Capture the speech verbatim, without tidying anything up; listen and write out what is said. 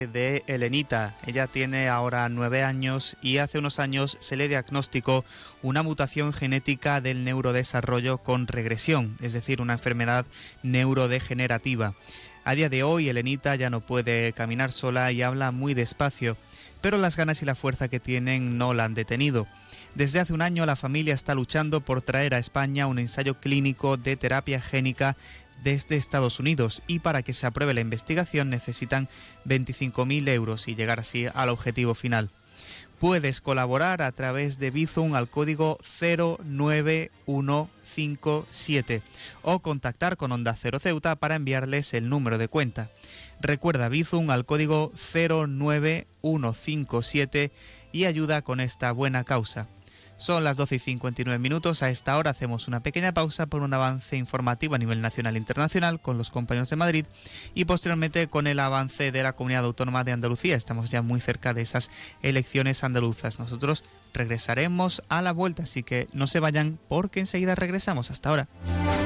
De Elenita. Ella tiene ahora nueve años y hace unos años se le diagnosticó una mutación genética del neurodesarrollo con regresión, es decir, una enfermedad neurodegenerativa. A día de hoy, Elenita ya no puede caminar sola y habla muy despacio, pero las ganas y la fuerza que tienen no la han detenido. Desde hace un año la familia está luchando por traer a España un ensayo clínico de terapia génica desde Estados Unidos, y para que se apruebe la investigación necesitan veinticinco mil euros y llegar así al objetivo final. Puedes colaborar a través de Bizum al código cero nueve uno cinco siete o contactar con Onda Cero Ceuta para enviarles el número de cuenta. Recuerda Bizum al código cero nueve uno cinco siete y ayuda con esta buena causa. Son las doce y cincuenta y nueve minutos. A esta hora hacemos una pequeña pausa por un avance informativo a nivel nacional e internacional con los compañeros de Madrid y posteriormente con el avance de la Comunidad Autónoma de Andalucía. Estamos ya muy cerca de esas elecciones andaluzas. Nosotros regresaremos a la vuelta, así que no se vayan porque enseguida regresamos. Hasta ahora.